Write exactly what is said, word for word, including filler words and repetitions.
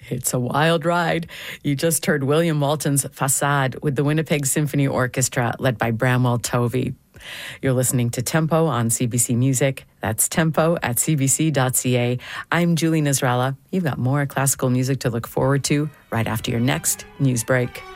It's a wild ride. You just heard William Walton's Facade with the Winnipeg Symphony Orchestra, led by Bramwell Tovey. You're listening to Tempo on C B C Music. That's tempo at c b c dot c a. I'm Julie Nasrallah. You've got more classical music to look forward to right after your next news break.